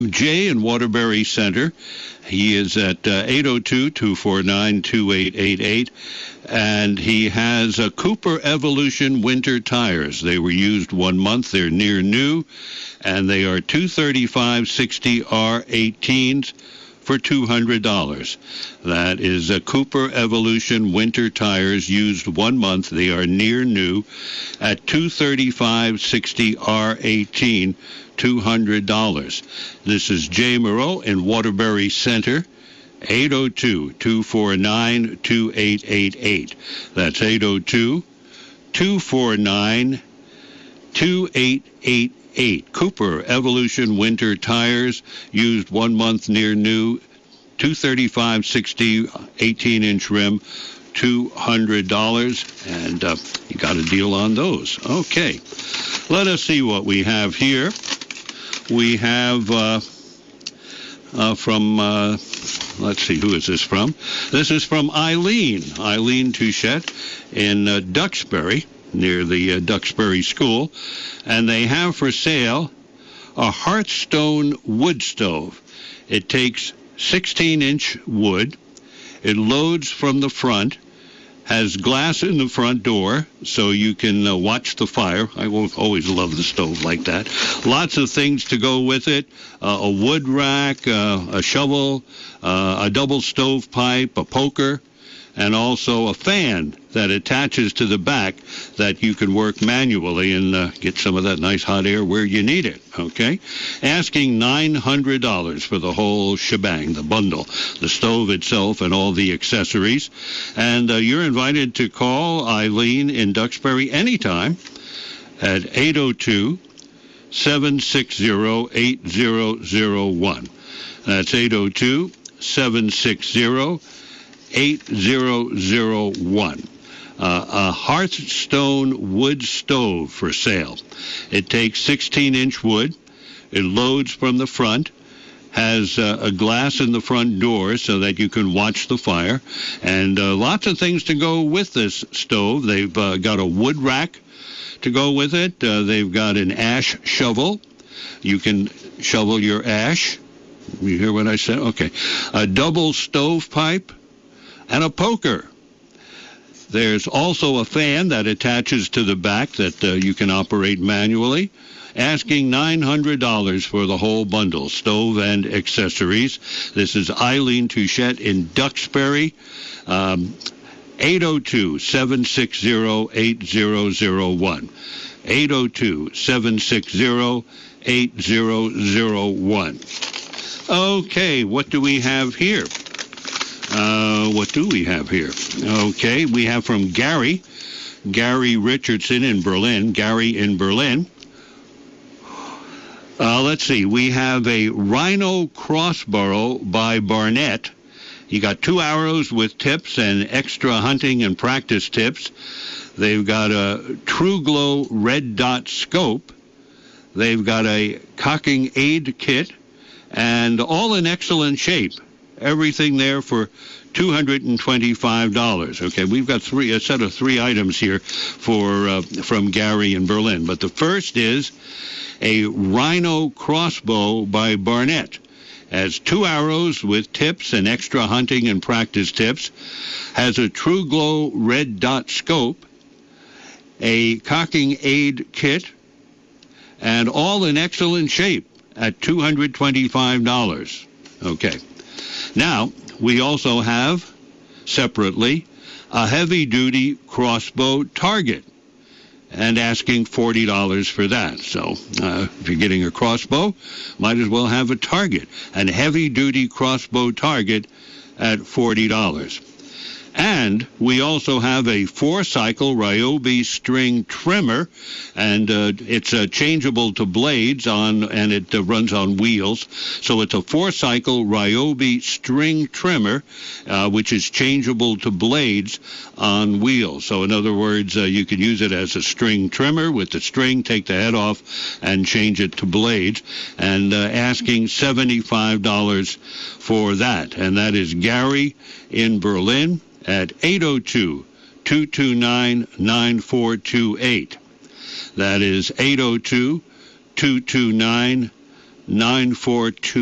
Jay in Waterbury Center. He is at 802-249-2888, and he has a Cooper Evolution winter tires. They were used 1 month. They're near new, and they are 235/60 R18s for $200. That is a Cooper Evolution winter tires used 1 month. They are near new at 235/60 R18, $200. This is Jay Moreau in Waterbury Center, 802-249-2888. That's 802-249-2888. Cooper Evolution winter tires used 1 month near new, 235/60 18-inch rim, $200, and you got a deal on those. Okay, let us see what we have here. We have from, let's see, who is this from? This is from Eileen Touchette in Duxbury, near the Duxbury School, and they have for sale a Hearthstone wood stove. It takes 16-inch wood. It loads from the front, has glass in the front door so you can watch the fire. I always love the stove like that. Lots of things to go with it. A wood rack, a shovel, a double stovepipe, a poker, and also a fan that attaches to the back that you can work manually and get some of that nice hot air where you need it, okay? Asking $900 for the whole shebang, the bundle, the stove itself and all the accessories. And you're invited to call Eileen in Duxbury anytime at 802-760-8001. That's 802-760-8001. A Hearthstone wood stove for sale. It takes 16-inch wood. It loads from the front, has a glass in the front door so that you can watch the fire, and lots of things to go with this stove. They've got a wood rack to go with it. They've got an ash shovel. You can shovel your ash. You hear what I said? Okay. A double stovepipe and a poker. There's also a fan that attaches to the back that you can operate manually. Asking $900 for the whole bundle, stove and accessories. This is Eileen Touchette in Duxbury. 802-760-8001. 802-760-8001. Okay, what do we have here? Okay, we have from Gary Richardson in Berlin. Gary in Berlin. Let's see. We have a Rhino crossbow by Barnett. You got 2 arrows with tips and extra hunting and practice tips. They've got a True Glow red dot scope. They've got a cocking aid kit, and all in excellent shape. Everything there for $225. Okay, we've got a set of three items here from Gary in Berlin. But the first is a Rhino crossbow by Barnett. Has 2 arrows with tips and extra hunting and practice tips. Has a True Glow red dot scope, a cocking aid kit, and all in excellent shape at $225. Okay. Now, we also have, separately, a heavy-duty crossbow target, and asking $40 for that. So if you're getting a crossbow, might as well have a target, a heavy-duty crossbow target at $40. And we also have a 4-cycle Ryobi string trimmer, and it's changeable to blades and it runs on wheels. So it's a 4-cycle Ryobi string trimmer, which is changeable to blades on wheels. So in other words, you could use it as a string trimmer with the string, take the head off, and change it to blades. And asking $75 for that. And that is Gary in Berlin at 802-229-9428. That is 802-229-9428. 942.